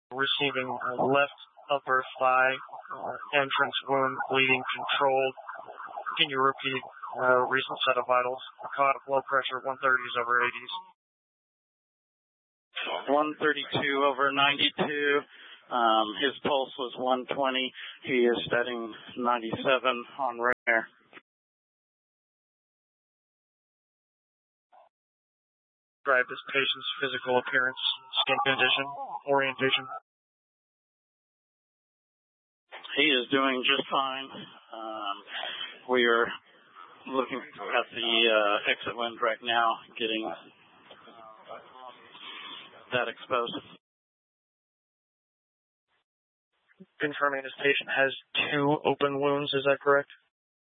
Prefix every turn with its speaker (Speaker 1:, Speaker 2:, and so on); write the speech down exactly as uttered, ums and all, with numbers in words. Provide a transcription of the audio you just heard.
Speaker 1: receiving uh, left upper thigh uh, entrance wound, bleeding controlled. Can you repeat uh, recent set of vitals? Narcotic blood pressure one thirties over eighties.
Speaker 2: one thirty-two over ninety-two. Um, his pulse was one twenty. He is studying ninety-seven on rare.
Speaker 1: Describe this patient's physical appearance, skin condition, orientation.
Speaker 2: He is doing just fine. Um, we are looking at the uh, exit wound right now, getting that exposed.
Speaker 1: Confirming this patient has two open wounds, is that correct?